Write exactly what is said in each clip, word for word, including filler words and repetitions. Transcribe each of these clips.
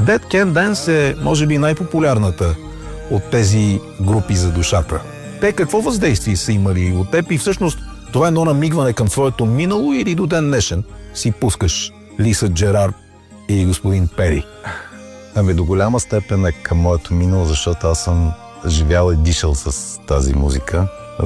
Dead Can Dance е, може би, най-популярната от тези групи за душата. Те какво въздействие са имали от теб и всъщност това е едно намигване към твоето минало или до ден днешен си пускаш Лиса Джерард и господин Пери? Ами до голяма степен е към моето минало, защото аз съм живял и дишал с тази музика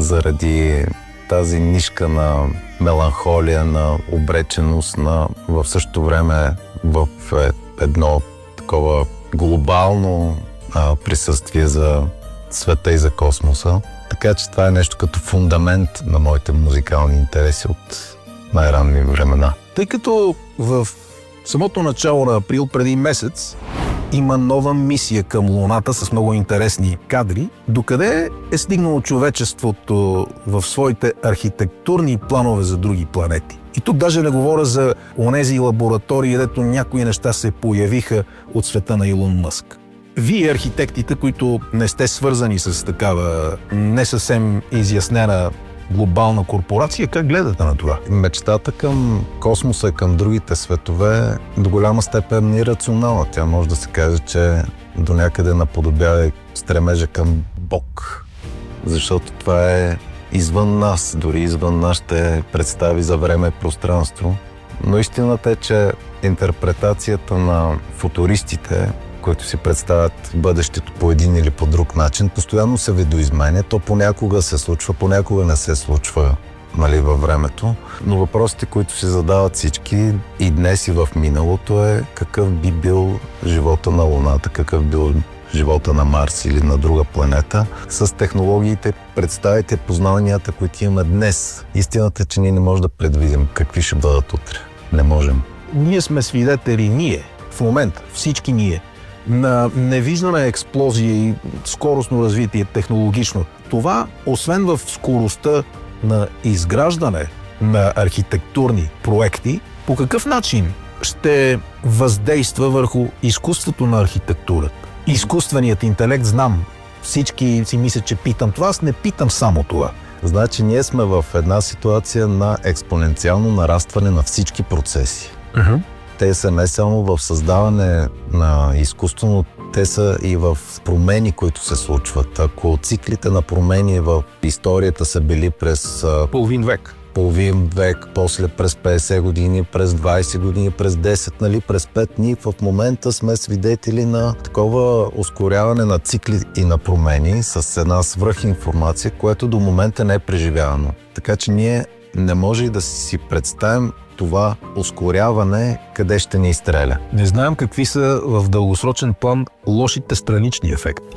заради тази нишка на меланхолия, на обреченост, на в същото време в едно такова глобално а, присъствие за света и за космоса. Така че това е нещо като фундамент на моите музикални интереси от най-ранни времена. Тъй като в самото начало на април преди месец има нова мисия към Луната с много интересни кадри, докъде е стигнало човечеството в своите архитектурни планове за други планети. И тук даже не говоря за онези лаборатории, където някои неща се появиха от света на Илон Мъск. Вие, архитектите, които не сте свързани с такава не съвсем изяснена глобална корпорация, как гледате на това? Мечтата към космоса и към другите светове до голяма степен е рационална. Тя може да се каже, че до някъде наподобява стремежа към Бог. Защото това е извън нас, дори извън нашите представи за време и пространство. Но истината е, че интерпретацията на футуристите, които си представят бъдещето по един или по друг начин, постоянно се видоизменя. То понякога се случва, понякога не се случва, нали, във времето. Но въпросите, които си задават всички и днес и в миналото е какъв би бил живота на Луната, какъв бил живота на Марс или на друга планета с технологиите, представите, познанията, които имаме днес. Истината е, че ние не можем да предвидим какви ще бъдат утре. Не можем. Ние сме свидетели, ние, в момента, всички ние, на невиждана експлозия и скоростно развитие технологично. Това, освен в скоростта на изграждане на архитектурни проекти, по какъв начин ще въздейства върху изкуството на архитектурата? Изкуственият интелект, знам, всички си мислят, че питам това, аз не питам само това. Значи ние сме в една ситуация на експоненциално нарастване на всички процеси. Uh-huh. Те са не само в създаване на изкуство, но те са и в промени, които се случват. Ако циклите на промени в историята са били през половин век, половин век, после през петдесет години, през двадесет години, през десет, нали, през пет дни, в момента сме свидетели на такова ускоряване на цикли и на промени с една свръхинформация, което до момента не е преживявано. Така че ние не може и да си представим това ускоряване къде ще ни изстреля. Не знаем какви са в дългосрочен план лошите странични ефекти.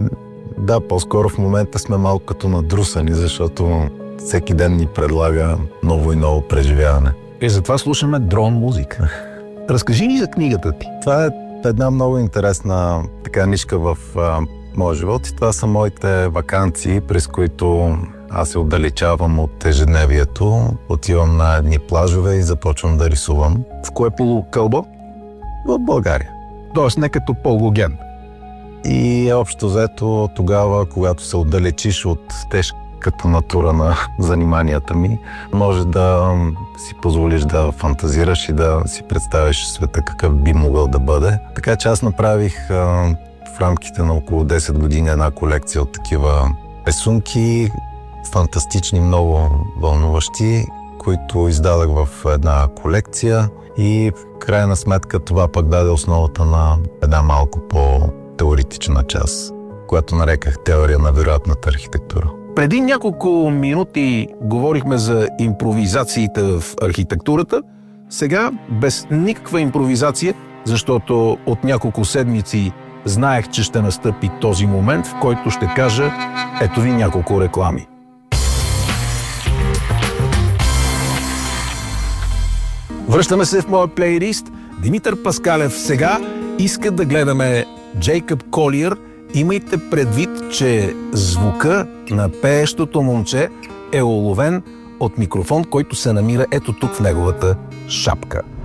Да, по-скоро в момента сме малко като надрусани, защото всеки ден ни предлага ново и ново преживяване. И затова слушаме дрон музика. Разкажи ни за книгата ти. Това е една много интересна така нишка в а, моя живот и това са моите ваканции, през които аз се отдалечавам от ежедневието, отивам на едни плажове и започвам да рисувам. В кое полукълбо? В България. Тоест не като Пол Гоген. И общо взето тогава, когато се отдалечиш от тежката натура на заниманията ми, може да си позволиш да фантазираш и да си представиш света какъв би могъл да бъде. Така че аз направих а, в рамките на около десет години една колекция от такива рисунки, фантастични, много вълнуващи, които издадах в една колекция и в крайна сметка това пък даде основата на една малко по-теоретична част, която нареках теория на вероятната архитектура. Преди няколко минути говорихме за импровизациите в архитектурата. Сега без никаква импровизация, защото от няколко седмици знаех, че ще настъпи този момент, в който ще кажа ето ви няколко реклами. Връщаме се в моя плейлист. Димитър Паскалев сега иска да гледаме Джейкъб Колиер. Имайте предвид, че звука на пеещото момче е уловен от микрофон, който се намира ето тук в неговата шапка.